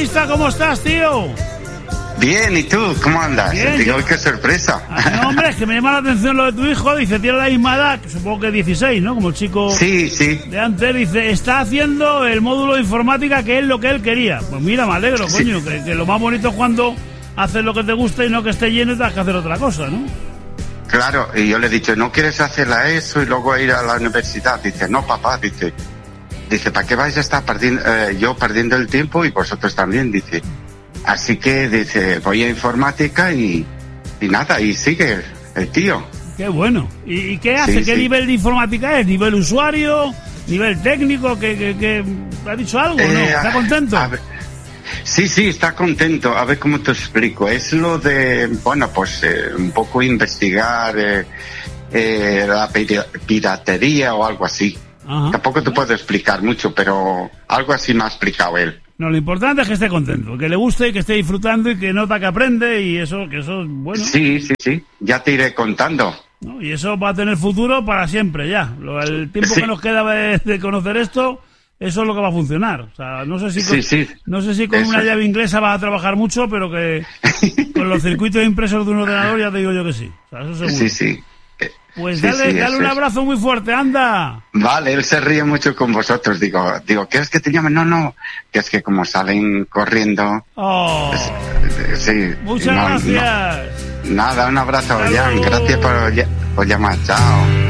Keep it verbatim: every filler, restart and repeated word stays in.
periodista, ¿cómo estás, tío? Bien, ¿y tú? ¿Cómo andas? Bien, Digo, yo... qué sorpresa. Ah, no, hombre, es que me llama la atención lo de tu hijo. Dice, tiene la misma edad, que supongo que dieciséis, ¿no? Como el chico sí, sí. de antes. Dice, está haciendo el módulo de informática que es lo que él quería. Pues mira, me alegro, sí. Coño, que, que lo más bonito es cuando haces lo que te gusta y no que esté lleno y tengas que hacer otra cosa, ¿no? Claro, y yo le he dicho, ¿no quieres hacerla eso y luego ir a la universidad? Dice, no, papá, dice, dice, ¿para qué vais a estar perdiendo, eh, yo perdiendo el tiempo y vosotros también? Dice... Así que, dice, voy a informática y, y nada, y sigue el, el tío. Qué bueno. ¿Y, y qué hace? Sí, ¿Qué sí. nivel de informática es? ¿Nivel usuario? ¿Nivel técnico? ¿Que, que, que ha dicho algo? Eh, ¿no? ¿Está contento? A ver, sí, sí, está contento. A ver cómo te explico. Es lo de, bueno, pues eh, un poco investigar eh, eh, la piratería o algo así. Ajá. Tampoco te puedo explicar mucho, pero algo así me ha explicado él. No, lo importante es que esté contento, que le guste y que esté disfrutando y que nota que aprende y eso, que eso es bueno. Sí, sí, sí, ya te iré contando. ¿No? Y eso va a tener futuro para siempre ya. El tiempo sí. que nos queda de, de conocer esto, eso es lo que va a funcionar. O sea, no sé si con, sí, sí. No sé si con eso. una llave inglesa vas a trabajar mucho, pero que con los circuitos impresos de un ordenador ya te digo yo que sí. O sea, eso seguro. Sí, sí. Pues sí, dale, sí, dale un abrazo es. muy fuerte, anda. Vale, él se ríe mucho con vosotros. Digo, digo, ¿quieres que te llame? No, no, que es que como salen corriendo. Oh. Es, sí. Muchas no, gracias. No, nada, un abrazo, Jan. Gracias por, por llamar. Chao.